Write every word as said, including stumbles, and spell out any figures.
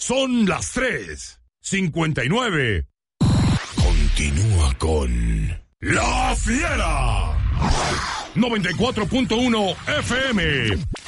Son las tres cincuenta y nueve. Continúa con La Fiera. noventa y cuatro punto uno F M.